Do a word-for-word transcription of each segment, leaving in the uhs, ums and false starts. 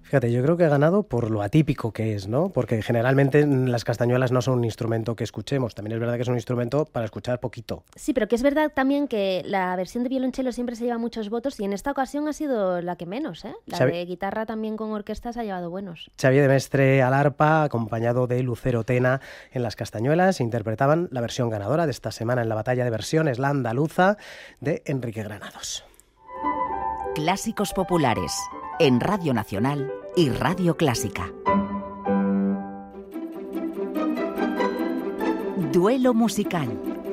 Fíjate, yo creo que he ganado por lo atípico que es, ¿no? Porque generalmente las castañuelas no son un instrumento que escuchemos. También es verdad que es un instrumento para escuchar poquito. Sí, pero que es verdad también que la versión de violonchelo siempre se lleva muchos votos y en esta ocasión ha sido la que menos, ¿eh? La Xavi... de guitarra también con orquesta se ha llevado buenos. Xavi de Mestre al arpa, acompañado de Lucero Tena en las castañuelas, interpretaban la versión ganadora de esta semana en la batalla de versiones, la andaluza, de Enrique Granados. Clásicos populares, en Radio Nacional y Radio Clásica. Duelo musical.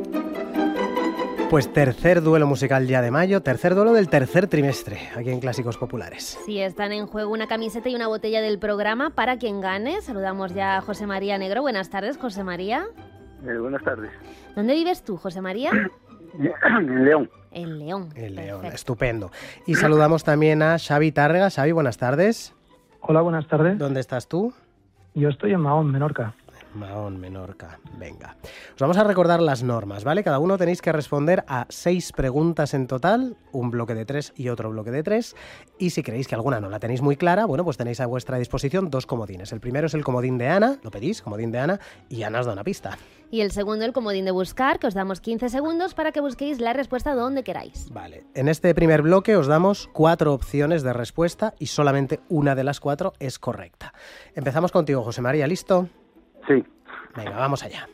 Pues tercer duelo musical ya de mayo, tercer duelo del tercer trimestre, aquí en Clásicos Populares. Sí, están en juego una camiseta y una botella del programa para quien gane. Saludamos ya a José María Negro. Buenas tardes, José María. Eh, buenas tardes. ¿Dónde vives tú, José María? En León. En León. En León, perfecto. Estupendo. Y saludamos también a Xavi Tárrega. Xavi, buenas tardes. Hola, buenas tardes. ¿Dónde estás tú? Yo estoy en Mahón, Menorca. Mahón, Menorca. Venga. Os vamos a recordar las normas, ¿vale? Cada uno tenéis que responder a seis preguntas en total, un bloque de tres y otro bloque de tres. Y si creéis que alguna no la tenéis muy clara, bueno, pues tenéis a vuestra disposición dos comodines. El primero es el comodín de Ana, lo pedís, comodín de Ana, y Ana os da una pista. Y el segundo, el comodín de buscar, que os damos quince segundos para que busquéis la respuesta donde queráis. Vale. En este primer bloque os damos cuatro opciones de respuesta y solamente una de las cuatro es correcta. Empezamos contigo, José María, ¿listo? Sí. Venga, vamos allá.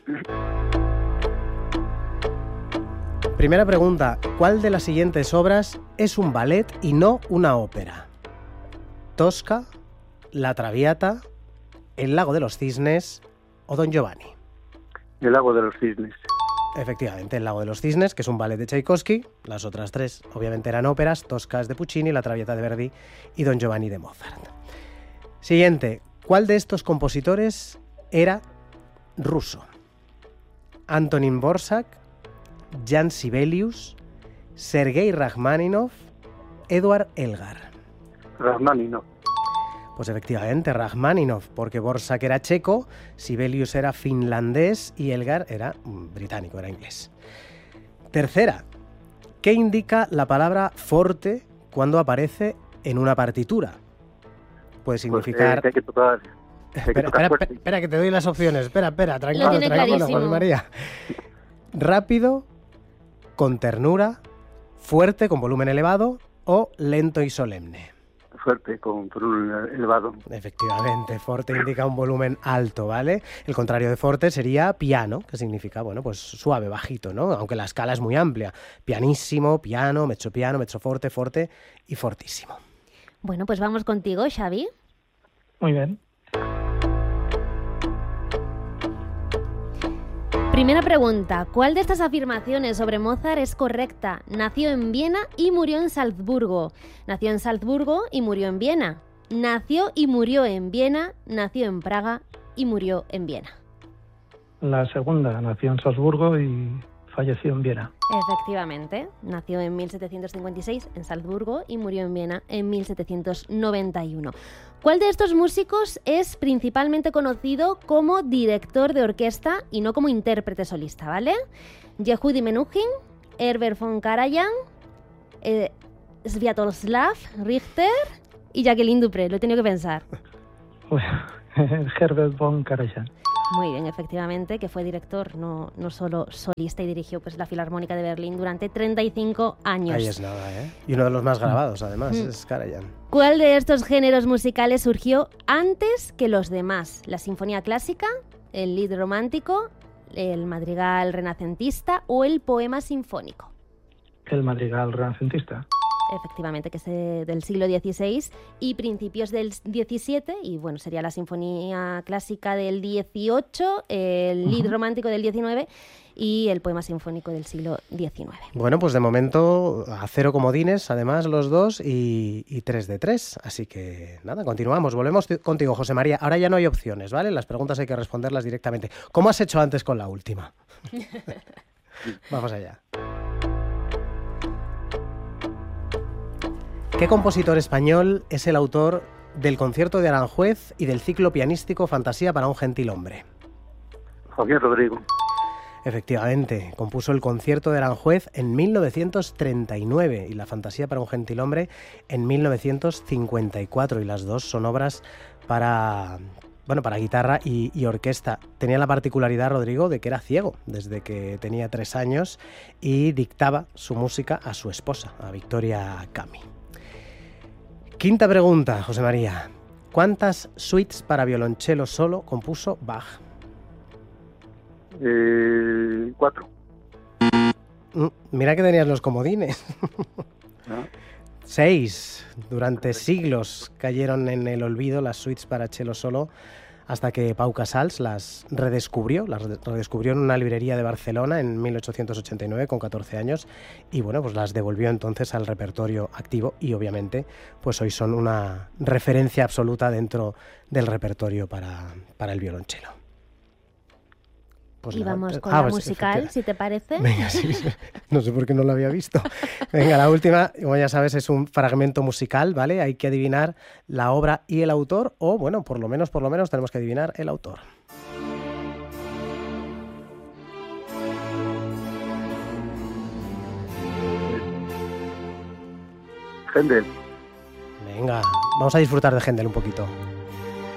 Primera pregunta. ¿Cuál de las siguientes obras es un ballet y no una ópera? ¿Tosca, La Traviata, El Lago de los Cisnes o Don Giovanni? El Lago de los Cisnes. Efectivamente, El Lago de los Cisnes, que es un ballet de Tchaikovsky. Las otras tres, obviamente, eran óperas. Tosca es de Puccini, La Traviata de Verdi y Don Giovanni de Mozart. Siguiente. ¿Cuál de estos compositores era ruso? Antonín Dvořák, Jan Sibelius, Sergei Rachmaninoff, Eduard Elgar. Rachmaninoff. Pues efectivamente, Rachmaninoff, porque Dvořák era checo, Sibelius era finlandés y Elgar era británico, era inglés. Tercera, ¿qué indica la palabra forte cuando aparece en una partitura? Puede significar... Pues, eh, que hay que tocar... Espera, espera, espera, espera, que te doy las opciones. Espera, espera, tranquilo, Lo tiene tranquilo, clarísimo. Juan María. Rápido, con ternura, fuerte, con volumen elevado o lento y solemne. Fuerte, con volumen elevado. Efectivamente, forte indica un volumen alto, ¿vale? El contrario de forte sería piano, que significa, bueno, pues suave, bajito, ¿no? Aunque la escala es muy amplia. Pianísimo, piano, mezzo piano, mezzo forte, forte y fortísimo. Bueno, pues vamos contigo, Xavi. Muy bien. Primera pregunta. ¿Cuál de estas afirmaciones sobre Mozart es correcta? Nació en Viena y murió en Salzburgo. Nació en Salzburgo y murió en Viena. Nació y murió en Viena. Nació en Praga y murió en Viena. La segunda, nació en Salzburgo y falleció en Viena. Efectivamente. Nació en mil setecientos cincuenta y seis en Salzburgo y murió en Viena en mil setecientos noventa y uno. ¿Cuál de estos músicos es principalmente conocido como director de orquesta y no como intérprete solista, ¿vale? Yehudi Menuhin, Herbert von Karajan, eh, Sviatoslav Richter y Jacqueline Dupré. Lo he tenido que pensar. Herbert von Karajan. Muy bien, efectivamente, que fue director, no, no solo solista, y dirigió pues la Filarmónica de Berlín durante treinta y cinco años. Ahí es nada, ¿eh? Y uno de los más grabados, además, Mm. es Karajan. ¿Cuál de estos géneros musicales surgió antes que los demás? ¿La sinfonía clásica, el lied romántico, el madrigal renacentista o el poema sinfónico? El madrigal renacentista. Efectivamente, que es eh, del siglo dieciséis y principios del diecisiete, y bueno, sería la sinfonía clásica del dieciocho, el lied romántico del diecinueve y el poema sinfónico del siglo diecinueve. Bueno, pues de momento a cero comodines, además los dos, y, y tres de tres. Así que nada, continuamos. Volvemos t- contigo, José María. Ahora ya no hay opciones, ¿vale? Las preguntas hay que responderlas directamente. ¿Cómo has hecho antes con la última? Vamos allá. ¿Qué compositor español es el autor del concierto de Aranjuez y del ciclo pianístico Fantasía para un gentil hombre? Joaquín Rodrigo. Efectivamente, compuso el concierto de Aranjuez en mil novecientos treinta y nueve y la Fantasía para un gentilhombre en mil novecientos cincuenta y cuatro, y las dos son obras para, bueno, para guitarra y, y orquesta. Tenía la particularidad, Rodrigo, de que era ciego desde que tenía tres años y dictaba su música a su esposa, a Victoria Cami. Quinta pregunta, José María. ¿Cuántas suites para violonchelo solo compuso Bach? Eh, cuatro. Mm, Mira que tenías los comodines. ¿No? Seis. Durante siglos cayeron en el olvido las suites para cello solo, hasta que Pau Casals las redescubrió, las redescubrió en una librería de Barcelona en mil ochocientos ochenta y nueve con catorce años, y bueno, pues las devolvió entonces al repertorio activo, y obviamente pues hoy son una referencia absoluta dentro del repertorio para, para el violonchelo. Pues y nada. vamos con Ah, la pues, musical, si te parece. Venga, sí, no sé por qué no lo había visto. Venga, la última, como ya sabes, es un fragmento musical, ¿vale? Hay que adivinar la obra y el autor, o bueno, por lo menos, por lo menos tenemos que adivinar el autor. Händel. Venga, vamos a disfrutar de Händel un poquito.